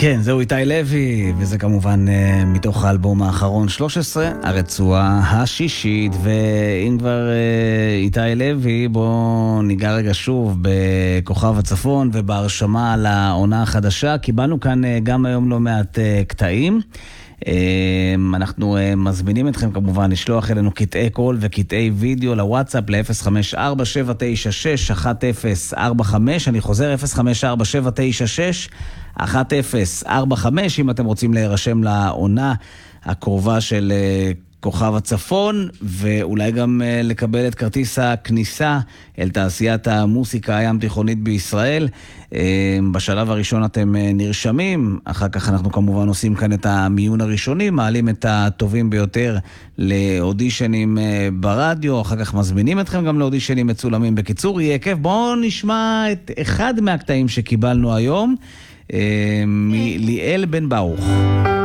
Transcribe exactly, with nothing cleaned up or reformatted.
כן, זהו איתי לוי, וזה כמובן uh, מתוך האלבום האחרון שלוש עשרה, הרצועה השישית. ואם כבר uh, איתי לוי, בואו ניגע רגע שוב בכוכב הצפון ובהרשמה על העונה החדשה. קיבלנו כאן uh, גם היום לא מעט uh, קטעים. Uh, אנחנו uh, מזמינים אתכם כמובן לשלוח אלינו קטעי קול וקטעי וידאו לוואטסאפ ל-אפס חמש ארבע שבע תשע שש אחת אפס ארבע חמש. אני חוזר, אפס חמש ארבע שבע תשע שש אחת אפס ארבע חמש, אם אתם רוצים להירשם לעונה הקרובה של uh, כוכב הצפון, ואולי גם uh, לקבל את כרטיס הכניסה אל תעשיית המוסיקה הים תיכונית בישראל. Uh, בשלב הראשון אתם uh, נרשמים, אחר כך אנחנו כמובן עושים כאן את המיון הראשוני, מעלים את הטובים ביותר לאודישנים uh, ברדיו, אחר כך מזמינים אתכם גם לאודישנים מצולמים. בקיצור, יהיה כיף. בואו נשמע את אחד מהקטעים שקיבלנו היום, uh, מליאל בן ברוך.